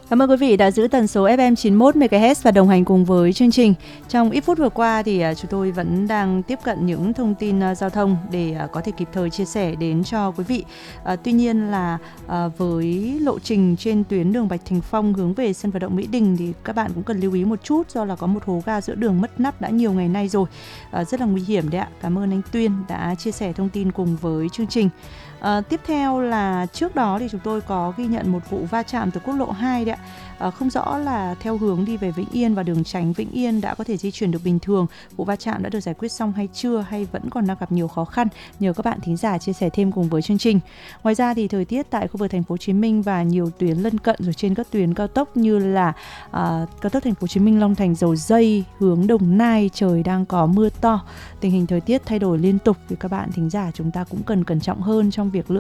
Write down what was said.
Cảm ơn quý vị đã giữ tần số FM 91 MHz và đồng hành cùng với chương trình. Trong ít phút vừa qua thì chúng tôi vẫn đang tiếp cận những thông tin giao thông để có thể kịp thời chia sẻ đến cho quý vị. Tuy nhiên là với lộ trình trên tuyến đường Bạch Thành Phong hướng về sân vận động Mỹ Đình thì các bạn cũng cần lưu ý một chút, do là có một hố ga giữa đường mất nắp đã nhiều ngày nay rồi. Rất là nguy hiểm đấy ạ. Cảm ơn anh Tuyên đã chia sẻ thông tin cùng với chương trình. Tiếp theo là trước đó thì chúng tôi có ghi nhận một vụ va chạm từ quốc lộ 2 đấy ạ. Không rõ là theo hướng đi về Vĩnh Yên và đường tránh Vĩnh Yên đã có thể di chuyển được bình thường. Vụ va chạm đã được giải quyết xong hay chưa, hay vẫn còn đang gặp nhiều khó khăn? Nhờ các bạn thính giả chia sẻ thêm cùng với chương trình. Ngoài ra thì thời tiết tại khu vực thành phố Hồ Chí Minh và nhiều tuyến lân cận rồi trên các tuyến cao tốc như là cao tốc thành phố Hồ Chí Minh Long Thành Dầu Giây hướng Đồng Nai trời đang có mưa to. Tình hình thời tiết thay đổi liên tục thì các bạn thính giả chúng ta cũng cần cẩn trọng hơn trong việc lựa